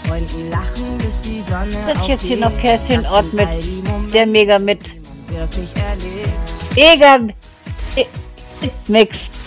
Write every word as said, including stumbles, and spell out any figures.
Freunden lachen, bis die Sonne Das jetzt hier noch Kerstin Das Ort sind mit all die Momente, der Mega mit wirklich erlebt. Mega Mix.